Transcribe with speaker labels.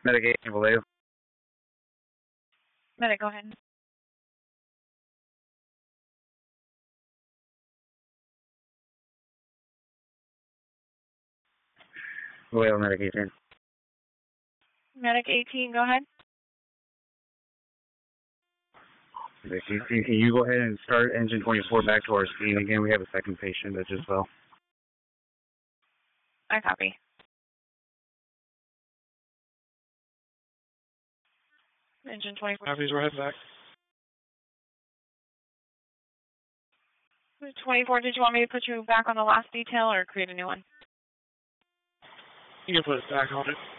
Speaker 1: Medication, Vallejo.
Speaker 2: Medic, go ahead.
Speaker 1: Vallejo, medication.
Speaker 2: Medic 18, go ahead.
Speaker 1: Can you go ahead and start engine 24 back to our scene again? We have a second patient that just fell.
Speaker 2: I copy. Engine 24.
Speaker 3: Copies, we're heading back.
Speaker 2: 24, did you want me to put you back on the last detail or create a new one?
Speaker 3: You can put us back on it.